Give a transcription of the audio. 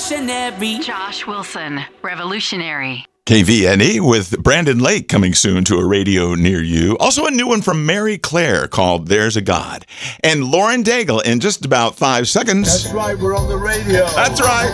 revolutionary. Josh Wilson, Revolutionary. KVNE with Brandon Lake coming soon to a radio near you. Also a new one from Mary Claire called There's a God. And Lauren Daigle in just about 5 seconds. That's right, we're on the radio. That's right.